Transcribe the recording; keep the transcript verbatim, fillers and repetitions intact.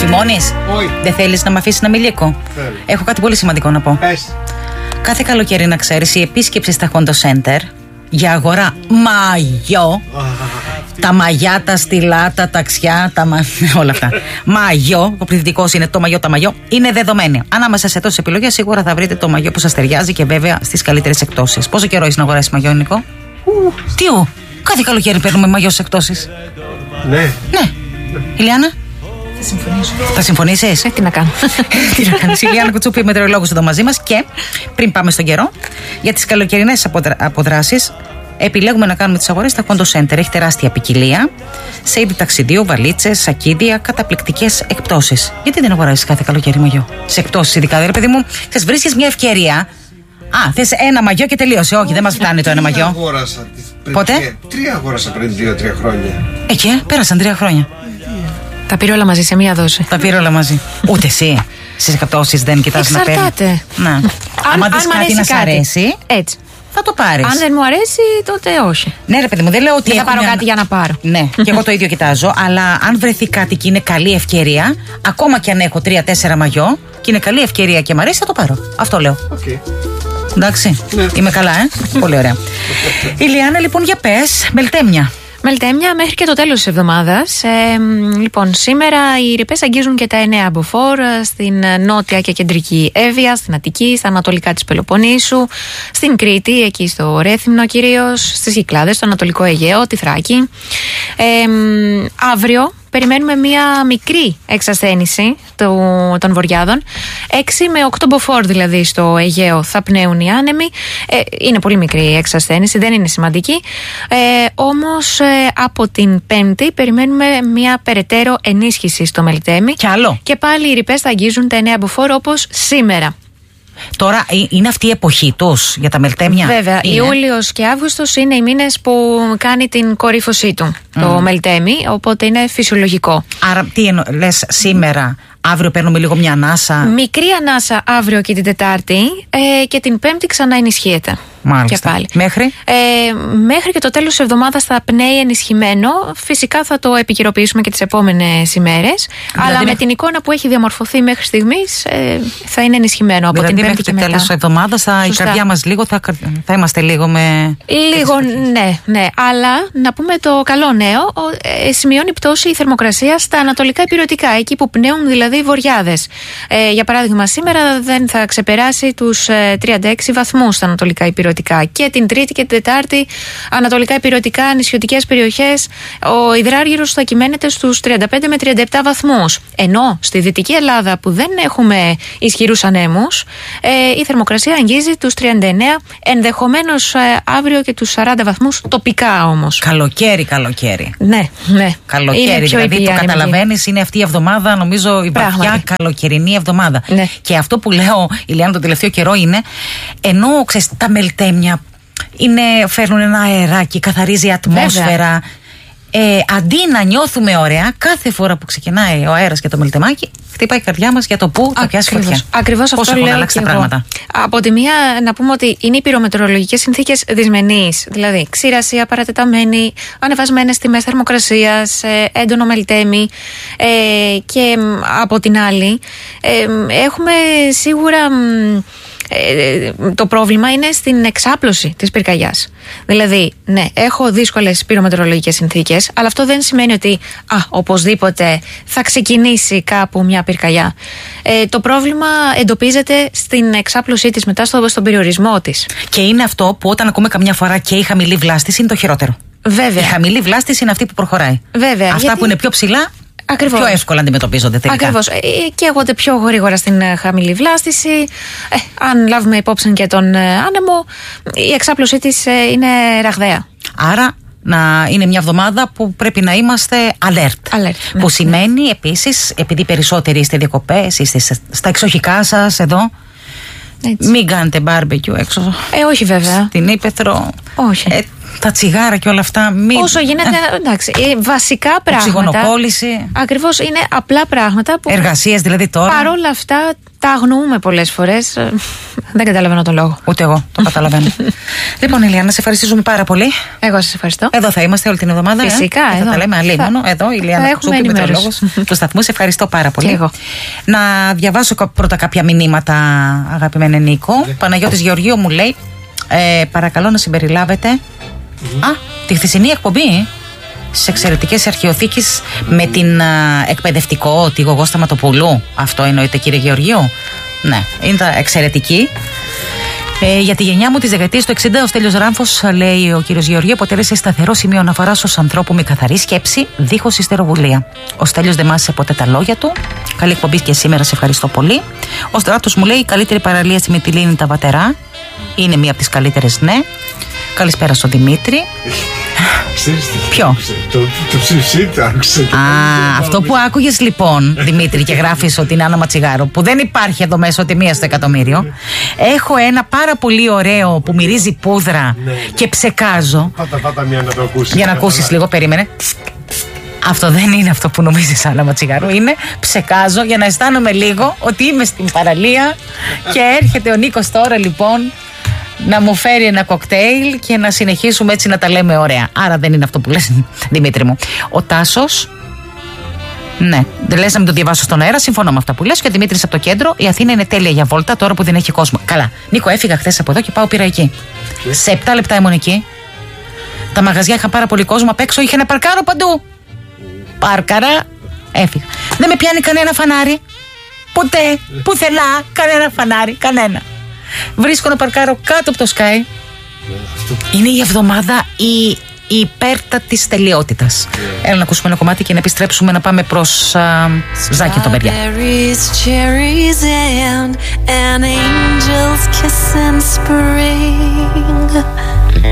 Ζυμώνεις? Όχι. Δεν θέλεις να μ' αφήσεις να μιλήσω? Θέλω. Έχω κάτι πολύ σημαντικό να πω. Πες. Κάθε καλοκαίρι, να ξέρεις, η επίσκεψη στα Hondo Center για αγορά μαγιό, τα μαγιά, τα στυλά, τα ταξιά, τα μα... όλα αυτά. Μαγιό, ο πληθυντικός είναι το μαγιό, τα μαγιό, είναι δεδομένη. Ανάμεσα σε τόσες επιλογές σίγουρα θα βρείτε το μαγιό που σας ταιριάζει και βέβαια στις καλύτερες εκπτώσεις. Πόσο καιρό έχεις να αγοράσεις μαγιό, Νικό? Τι ο, κάθε καλοκαίρι παίρνουμε μαγιό σε εκπτώσεις. Ναι. Ναι. Ηλιάνα. Θα συμφωνήσω. Θα συμφωνήσεις? Ε, τι να κάνω. Τι να κάνεις? Η Ηλιάνα Κουτσούπη, μετεωρολόγος εδώ μαζί μας. Και πριν πάμε στον καιρό, για τις καλοκαιρινές αποδρα... αποδράσεις, επιλέγουμε να κάνουμε τις αγορές στα Hondo Center. Έχει τεράστια ποικιλία σε είδη ταξιδίου, βαλίτσες, σακίδια, καταπληκτικές εκπτώσεις. Γιατί δεν αγοράζεις κάθε καλοκαίρι μαγιό? Σε εκπτώσεις, ειδικά, ρε παιδί μου, θες βρίσκεις μια ευκαιρία. Α, θες ένα μαγιό και τελείωσε. Όχι, δεν μας φτάνει το ένα μαγιό. Αγόρασα. Πότε? Τρία αγόρασα πριν δύο-τρία χρόνια. Εκεί, πέρασαν τρία χρόνια. Τα πήρε όλα μαζί σε μία δόση. Τα πήρε όλα μαζί. Ούτε εσύ. Στις εκπτώσεις δεν κοιτάς να παίρνεις? Εξαρτάται. Να. Αν, Άμα δεις αν μ' κάτι αρέσει να σ' κάτι. αρέσει, Έτσι. θα το πάρεις. Αν δεν μου αρέσει, τότε όχι. Ναι, ρε παιδί μου, δεν λέω ότι. Δεν θα έχω πάρω μια- κάτι για να πάρω. Ναι, και εγώ το ίδιο κοιτάζω. Αλλά αν βρεθεί κάτι και είναι καλή ευκαιρία, ακόμα και αν έχω τρία-τέσσερα μαγιό και είναι καλή ευκαιρία και μ' αρέσει, θα το πάρω. Αυτό λέω. Okay. Εντάξει. Ναι. Είμαι καλά, ε. Πολύ ωραία. Ηλιάνα, λοιπόν, για πες, Μελτέμια. Μελτέμια μέχρι και το τέλος της εβδομάδας. Ε, μ, λοιπόν, σήμερα οι ρηπές αγγίζουν και τα εννέα μποφόρ στην νότια και κεντρική Εύβοια, στην Αττική, στα ανατολικά της Πελοποννήσου, στην Κρήτη, εκεί στο Ρέθυμνο κυρίως, στις Κυκλάδες, στο Ανατολικό Αιγαίο, τη Θράκη. Ε, μ, αύριο περιμένουμε μία μικρή εξασθένηση του- των βορειάδων. έξι με οκτώ μποφόρ δηλαδή στο Αιγαίο θα πνέουν οι άνεμοι. Ε, είναι πολύ μικρή η εξασθένηση, δεν είναι σημαντική. Ε, όμως ε, από την Πέμπτη περιμένουμε μία περαιτέρω ενίσχυση στο Μελτέμι. Κι άλλο. Και πάλι οι ρηπές θα αγγίζουν τα εννέα μποφόρ όπως σήμερα. Τώρα ε, είναι αυτή η εποχή τους για τα Μελτέμια. Βέβαια, Είναι. Ιούλιος και Αύγουστος είναι οι μήνες που κάνει την κορύφωσή του το Μελτέμι, οπότε είναι φυσιολογικό. Άρα, τι εννο... λες σήμερα, αύριο παίρνουμε λίγο μια ανάσα. Μικρή ανάσα αύριο και την Τετάρτη ε, και την Πέμπτη ξανά ενισχύεται. Μάλιστα. Και πάλι. Μέχρι. Ε, μέχρι και το τέλος της εβδομάδας θα πνέει ενισχυμένο. Φυσικά θα το επικαιροποιήσουμε και τις επόμενες ημέρες. Δηλαδή αλλά με μέχρι- την εικόνα που έχει διαμορφωθεί μέχρι στιγμής ε, θα είναι ενισχυμένο από Δηλαδή, την Πέμπτη μέχρι και το μετά. τέλος της εβδομάδας θα η Σωστά. καρδιά μας λίγο θα, θα είμαστε λίγο με. Λίγο, ναι, ναι. Αλλά να πούμε το καλό νέο. ο- ε, σημειώνει πτώση η θερμοκρασία στα ανατολικά υπηρετικά, εκεί που πνέουν δηλαδή οι βορειάδες. Ε, για παράδειγμα, σήμερα δεν θα ξεπεράσει τους ε, τριάντα έξι βαθμούς στα ανατολικά υπηρετικά. Και την Τρίτη και την Τετάρτη, ανατολικά υπηρετικά, νησιωτικές περιοχές, ο υδράργυρος θα κυμαίνεται στους τριάντα πέντε με τριάντα επτά βαθμούς. Ενώ στη Δυτική Ελλάδα, που δεν έχουμε ισχυρούς ανέμους, ε, η θερμοκρασία αγγίζει τους τριάντα εννέα, ενδεχομένως ε, αύριο και τους σαράντα βαθμούς, τοπικά όμως. Καλοκαίρι, καλοκαίρι. Ναι, ναι. Καλοκαίρι, Είναι πιο δηλαδή ήπια το η ανεμική. καταλαβαίνεις, είναι αυτή η εβδομάδα, νομίζω, η βαθιά Πράγματι. καλοκαιρινή εβδομάδα. Ναι. Και αυτό που λέω, Ηλιάνα, τον τελευταίο καιρό είναι, ενώ ξέρεις, τα Μελτέμια είναι, φέρνουν ένα αεράκι, καθαρίζει η ατμόσφαιρα. Ε, αντί να νιώθουμε ωραία, κάθε φορά που ξεκινάει ο αέρας και το μελτεμάκι, χτυπάει η καρδιά μας για το πού θα πιάσει φωτιά. Ακριβώς Πώς αυτό έχουν λέω αλλάξει και τα εγώ. πράγματα. Από τη μία να πούμε ότι είναι οι πυρομετεωρολογικές συνθήκες δυσμενείς, δηλαδή ξηρασία παρατεταμένη, ανεβασμένες τιμές θερμοκρασίας, ε, έντονο μελτέμι ε, και μ, από την άλλη ε, μ, έχουμε σίγουρα μ, ε, το πρόβλημα είναι στην εξάπλωση της πυρκαγιάς. Δηλαδή, ναι, έχω δύσκολες πυρομετεωρολογικές συνθήκες, αλλά αυτό δεν σημαίνει ότι α, οπωσδήποτε θα ξεκινήσει κάπου μια πυρκαγιά. Ε, το πρόβλημα εντοπίζεται στην εξάπλωσή της μετά στο, στον περιορισμό της. Και είναι αυτό που όταν ακούμε καμιά φορά και η χαμηλή βλάστηση είναι το χειρότερο. Βέβαια. Η χαμηλή βλάστηση είναι αυτή που προχωράει. Βέβαια, Αυτά γιατί- που είναι πιο ψηλά, Ακριβώς. πιο εύκολα αντιμετωπίζονται τελικά. Ακριβώς. Ε, καίγονται πιο γρήγορα στην ε, χαμηλή βλάστηση. Ε, αν λάβουμε υπόψη και τον ε, άνεμο, η εξάπλωσή της ε, είναι ραγδαία. Άρα να είναι μια εβδομάδα που πρέπει να είμαστε alert. Alert, ναι. Που σημαίνει επίσης, επειδή περισσότεροι είστε διακοπές, είστε στα εξοχικά σας εδώ, Έτσι. μην κάνετε barbecue έξω Ε, όχι βέβαια. στην Ήπεθρο. Όχι. Ε, τα τσιγάρα και όλα αυτά. Μην... Όσο γίνεται, ε, εντάξει, βασικά πράγματα. Οξυγονοκόλληση. Ακριβώς, είναι απλά πράγματα που. Εργασίες δηλαδή τώρα. Παρόλα αυτά τα αγνοούμε πολλές φορές. Δεν καταλαβαίνω τον λόγο. Ούτε εγώ το καταλαβαίνω. Λοιπόν, Ηλιάνα, σε ευχαριστήσουμε πάρα πολύ. Εγώ σας ευχαριστώ. Εδώ θα είμαστε όλη την εβδομάδα. Φυσικά, ε? εδώ. Θα τα λέμε αλίμονο. Θα... Εδώ, η Ηλιάνα Κουτσούπη, μετρολόγος του σταθμού. Σε ευχαριστώ πάρα πολύ. Και εγώ. Να διαβάσω πρώτα κάποια μηνύματα, αγαπημένη Νίκο. Yeah. Παναγιώτης Γεωργίου μου λέει, ε, παρακαλώ να συμπεριλάβετε mm-hmm. Α, τη χθεσινή εκπομπή στις εξαιρετικές αρχαιοθήκες με την α, εκπαιδευτικό τη Γογό Σταματοπούλου. Αυτό εννοείται, κύριε Γεωργίου? Ναι, είναι εξαιρετική. Ε, για τη γενιά μου της δεκαετίας του εξήντα, ο Στέλιος Ράμφος, λέει ο κύριος Γεωργίου, αποτέλεσε σταθερό σημείο αναφοράς ως ανθρώπου με καθαρή σκέψη, δίχως ιστεροβουλία. Ο Στέλιος δεν μάσησε ποτέ τα λόγια του. Καλή εκπομπή και σήμερα, σε ευχαριστώ πολύ. Ο Στράτος μου λέει, η καλύτερη παραλία στη Μυτιλήνη τα Βατερά. Είναι μία από τις καλύτερες, ναι. Καλησπέρα στον Δημήτρη. Ποιο? Το, το ψηφίσι άκουσα. Α, αυτό που άκουγες λοιπόν, Δημήτρη, και γράφεις ότι είναι Άννα Ματσιγάρο, που δεν υπάρχει εδώ μέσα ότι μία στο εκατομμύριο. Έχω ένα πάρα πολύ ωραίο που μυρίζει πούδρα και ψεκάζω. Πάτα, πάτα μία να το ακούσεις. Για να ακούσεις λίγο, περίμενε. Αυτό δεν είναι αυτό που νομίζεις, Άννα Ματσιγάρο. Είναι ψεκάζω για να αισθάνομαι λίγο ότι είμαι στην παραλία και έρχεται ο Νίκος τώρα λοιπόν να μου φέρει ένα κοκτέιλ και να συνεχίσουμε έτσι να τα λέμε ωραία. Άρα δεν είναι αυτό που λες, Δημήτρη μου. Ο Τάσος, ναι, δεν λες να μην το διαβάσω στον αέρα. Συμφωνώ με αυτά που λες. Και ο Δημήτρης από το κέντρο. Η Αθήνα είναι τέλεια για βόλτα τώρα που δεν έχει κόσμο. Καλά. Νίκο, έφυγα χθες από εδώ και πάω πήρα εκεί. Okay. Σε επτά λεπτά ήμουν εκεί. Τα μαγαζιά είχαν πάρα πολύ κόσμο απ' έξω. Είχε να παρκάρω παντού. Πάρκαρα, έφυγα. Δεν με πιάνει κανένα φανάρι. Ποτέ, πουθενά, κανένα φανάρι, κανένα. Βρίσκω να παρκάρω κάτω από το Sky. Είναι η εβδομάδα η, η υπέρτα της τελειότητας. Yeah. Έλα να ακούσουμε ένα κομμάτι και να επιστρέψουμε να πάμε προς uh, Ζάκη τον παιδιά. Cherries and an angel's kiss in spring.